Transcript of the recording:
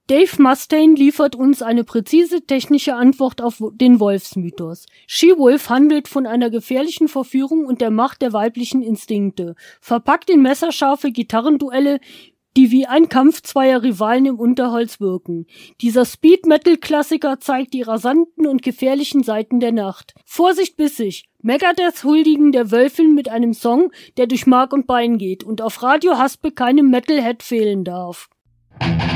Dave Mustaine liefert uns eine präzise technische Antwort auf den Wolfsmythos. She-Wolf handelt von einer gefährlichen Verführung und der Macht der weiblichen Instinkte, verpackt in messerscharfe Gitarrenduelle, die wie ein Kampf zweier Rivalen im Unterholz wirken. Dieser Speed-Metal-Klassiker zeigt die rasanten und gefährlichen Seiten der Nacht. Vorsicht bissig! Megadeth huldigen der Wölfin mit einem Song, der durch Mark und Bein geht und auf Radio Haspe keinem Metalhead fehlen darf.